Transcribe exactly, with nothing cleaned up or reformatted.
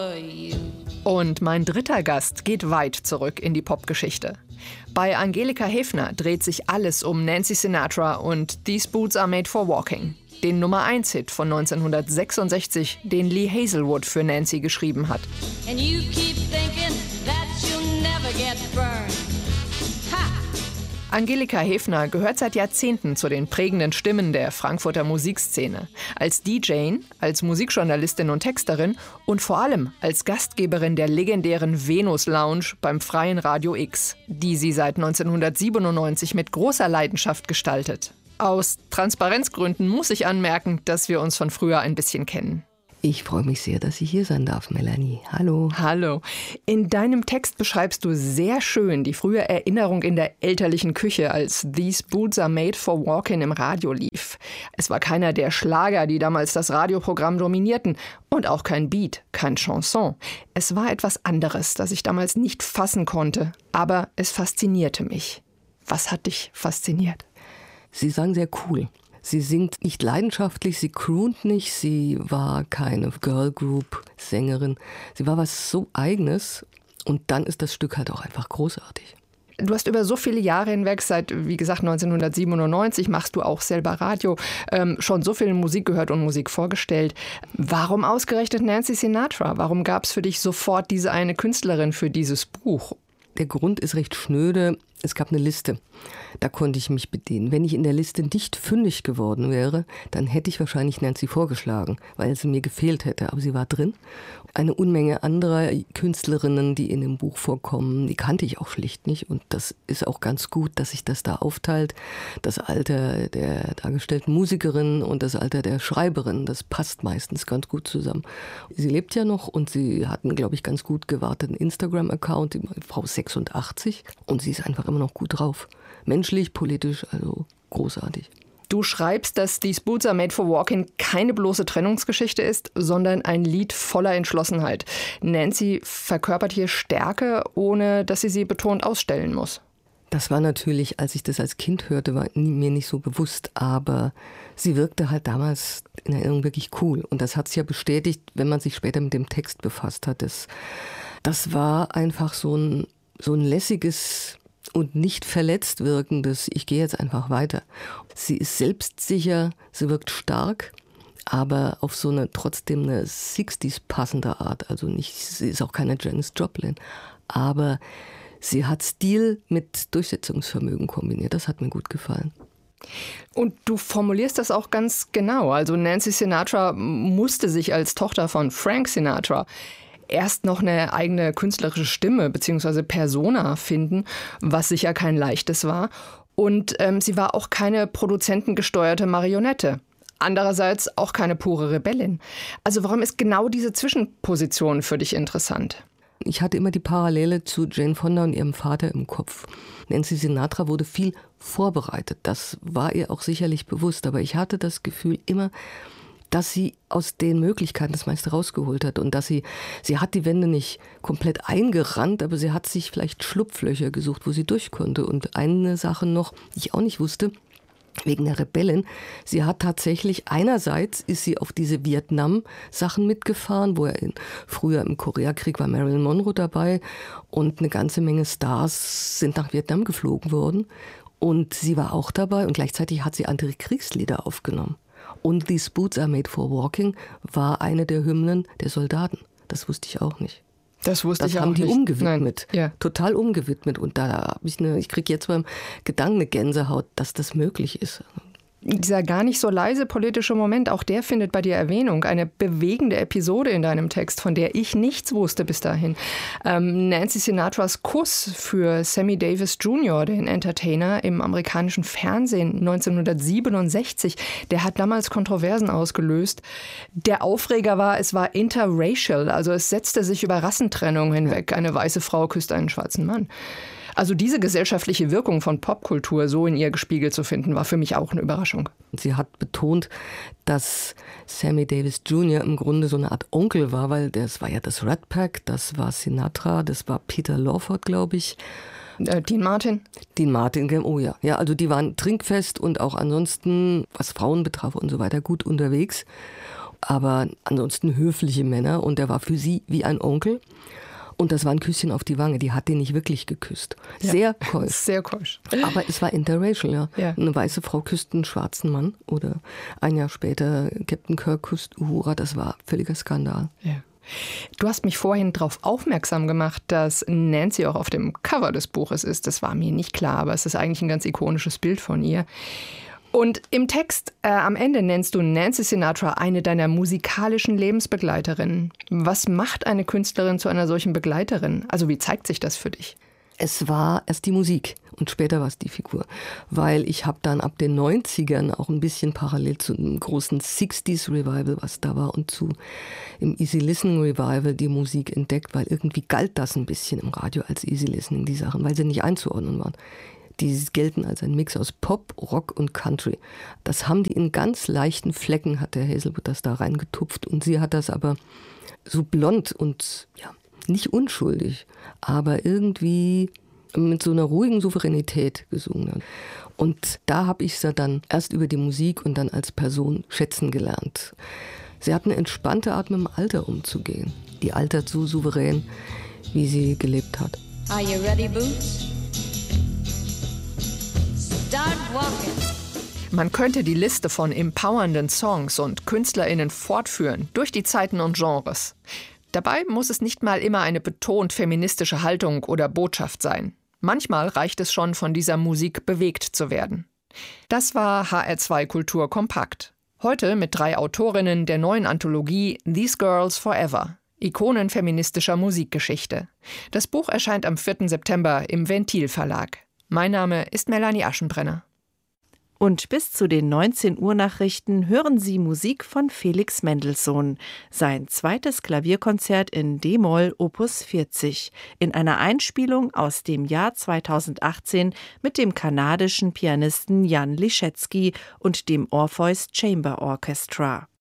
for you. Und mein dritter Gast geht weit zurück in die Popgeschichte. Bei Angelika Hefner dreht sich alles um Nancy Sinatra und These Boots Are Made for Walking, den Nummer eins Hit von neunzehnhundertsechsundsechzig, den Lee Hazelwood für Nancy geschrieben hat. And you keep thinking that you'll never get burned. Ha! Angelika Hefner gehört seit Jahrzehnten zu den prägenden Stimmen der Frankfurter Musikszene. Als D J, als Musikjournalistin und Texterin und vor allem als Gastgeberin der legendären Venus Lounge beim Freien Radio X, die sie seit neunzehnhundertsiebenundneunzig mit großer Leidenschaft gestaltet. Aus Transparenzgründen muss ich anmerken, dass wir uns von früher ein bisschen kennen. Ich freue mich sehr, dass ich hier sein darf, Melanie. Hallo. Hallo. In deinem Text beschreibst du sehr schön die frühe Erinnerung in der elterlichen Küche, als These Boots Are Made for Walking im Radio lief. Es war keiner der Schlager, die damals das Radioprogramm dominierten. Und auch kein Beat, kein Chanson. Es war etwas anderes, das ich damals nicht fassen konnte. Aber es faszinierte mich. Was hat dich fasziniert? Sie sang sehr cool. Sie singt nicht leidenschaftlich, sie croont nicht, sie war keine Girlgroup-Sängerin. Sie war was so Eigenes und dann ist das Stück halt auch einfach großartig. Du hast über so viele Jahre hinweg, seit, wie gesagt, neunzehnhundertsiebenundneunzig machst du auch selber Radio, ähm, schon so viel Musik gehört und Musik vorgestellt. Warum ausgerechnet Nancy Sinatra? Warum gab es für dich sofort diese eine Künstlerin für dieses Buch? Der Grund ist recht schnöde. Es gab eine Liste, da konnte ich mich bedienen. Wenn ich in der Liste nicht fündig geworden wäre, dann hätte ich wahrscheinlich Nancy vorgeschlagen, weil sie mir gefehlt hätte. Aber sie war drin. Eine Unmenge anderer Künstlerinnen, die in dem Buch vorkommen, die kannte ich auch schlicht nicht. Und das ist auch ganz gut, dass sich das da aufteilt. Das Alter der dargestellten Musikerin und das Alter der Schreiberin, das passt meistens ganz gut zusammen. Sie lebt ja noch und sie hat einen, glaube ich, ganz gut gewarteten Instagram-Account, die Frau sechsundachtzig. Und sie ist einfach immer noch gut drauf. Menschlich, politisch, also großartig. Du schreibst, dass These Boots Are Made for Walking keine bloße Trennungsgeschichte ist, sondern ein Lied voller Entschlossenheit. Nancy verkörpert hier Stärke, ohne dass sie sie betont ausstellen muss. Das war natürlich, als ich das als Kind hörte, war mir nicht so bewusst, aber sie wirkte halt damals in Erinnerung wirklich cool. Und das hat sich ja bestätigt, wenn man sich später mit dem Text befasst hat. Das, das war einfach so ein, so ein lässiges und nicht verletzt wirkendes, ich gehe jetzt einfach weiter. Sie ist selbstsicher, sie wirkt stark, aber auf so eine trotzdem eine sechziger passende Art. Also nicht, sie ist auch keine Janis Joplin, aber sie hat Stil mit Durchsetzungsvermögen kombiniert. Das hat mir gut gefallen. Und du formulierst das auch ganz genau. Also Nancy Sinatra musste sich als Tochter von Frank Sinatra erst noch eine eigene künstlerische Stimme bzw. Persona finden, was sicher kein leichtes war. Und ähm, sie war auch keine produzentengesteuerte Marionette. Andererseits auch keine pure Rebellin. Also warum ist genau diese Zwischenposition für dich interessant? Ich hatte immer die Parallele zu Jane Fonda und ihrem Vater im Kopf. Nancy Sinatra wurde viel vorbereitet. Das war ihr auch sicherlich bewusst. Aber ich hatte das Gefühl immer, dass sie aus den Möglichkeiten das meiste rausgeholt hat und dass sie, sie hat die Wände nicht komplett eingerannt, aber sie hat sich vielleicht Schlupflöcher gesucht, wo sie durch konnte. Und eine Sache noch, die ich auch nicht wusste, wegen der Rebellin, sie hat tatsächlich, einerseits ist sie auf diese Vietnam-Sachen mitgefahren, wo er in, früher im Koreakrieg war Marilyn Monroe dabei und eine ganze Menge Stars sind nach Vietnam geflogen worden und sie war auch dabei und gleichzeitig hat sie Antikriegslieder aufgenommen. Und These Boots Are Made for Walking war eine der Hymnen der Soldaten. Das wusste ich auch nicht. Das wusste das ich auch haben nicht. Die umgewidmet. Ja. Total umgewidmet. Und da habe ich eine, ich kriege jetzt beim Gedanken eine Gänsehaut, dass das möglich ist. Dieser gar nicht so leise politische Moment, auch der findet bei dir Erwähnung. Eine bewegende Episode in deinem Text, von der ich nichts wusste bis dahin. Ähm, Nancy Sinatras Kuss für Sammy Davis Junior, den Entertainer im amerikanischen Fernsehen neunzehnhundertsiebenundsechzig, der hat damals Kontroversen ausgelöst. Der Aufreger war, es war interracial, also es setzte sich über Rassentrennung hinweg. Eine weiße Frau küsst einen schwarzen Mann. Also diese gesellschaftliche Wirkung von Popkultur so in ihr gespiegelt zu finden, war für mich auch eine Überraschung. Sie hat betont, dass Sammy Davis Junior im Grunde so eine Art Onkel war, weil das war ja das Rat Pack, das war Sinatra, das war Peter Lawford, glaube ich. Äh, Dean Martin? Dean Martin, oh ja. Ja, also die waren trinkfest und auch ansonsten, was Frauen betraf und so weiter, gut unterwegs. aber ansonsten höfliche Männer und er war für sie wie ein Onkel. Und das war ein Küsschen auf die Wange, die hat den nicht wirklich geküsst. Ja. Sehr keusch. Sehr keusch. Aber es war interracial, ja. ja. Eine weiße Frau küsst einen schwarzen Mann oder ein Jahr später Captain Kirk küsst Uhura, das war völliger Skandal. Ja. Du hast mich vorhin darauf aufmerksam gemacht, dass Nancy auch auf dem Cover des Buches ist. Das war mir nicht klar, aber es ist eigentlich ein ganz ikonisches Bild von ihr. Und im Text äh, am Ende nennst du Nancy Sinatra eine deiner musikalischen Lebensbegleiterinnen. Was macht eine Künstlerin zu einer solchen Begleiterin? Also wie zeigt sich das für dich? Es war erst die Musik und später war es die Figur. Weil ich habe dann ab den neunzigern auch ein bisschen parallel zu einem großen sixties Revival, was da war, und zu im Easy Listening Revival die Musik entdeckt, weil irgendwie galt das ein bisschen im Radio als Easy Listening, die Sachen, weil sie nicht einzuordnen waren. Die gelten als ein Mix aus Pop, Rock und Country. Das haben die in ganz leichten Flecken, hat der Hazelwood das da reingetupft. Und sie hat das aber so blond und ja, nicht unschuldig, aber irgendwie mit so einer ruhigen Souveränität gesungen. Und da habe ich sie dann erst über die Musik und dann als Person schätzen gelernt. Sie hat eine entspannte Art, mit dem Alter umzugehen. Die altert so souverän, wie sie gelebt hat. Are you ready, Boots? Start walking. Man könnte die Liste von empowernden Songs und KünstlerInnen fortführen, durch die Zeiten und Genres. Dabei muss es nicht mal immer eine betont feministische Haltung oder Botschaft sein. Manchmal reicht es schon, von dieser Musik bewegt zu werden. Das war H R zwei Kultur kompakt. Heute mit drei Autorinnen der neuen Anthologie These Girls Forever. Ikonen feministischer Musikgeschichte. Das Buch erscheint am vierten September im Ventil Verlag. Mein Name ist Melanie Aschenbrenner. Und bis zu den neunzehn Uhr Nachrichten hören Sie Musik von Felix Mendelssohn. Sein zweites Klavierkonzert in D-Moll Opus vierzig. In einer Einspielung aus dem Jahr zweitausendachtzehn mit dem kanadischen Pianisten Jan Liszewski und dem Orpheus Chamber Orchestra.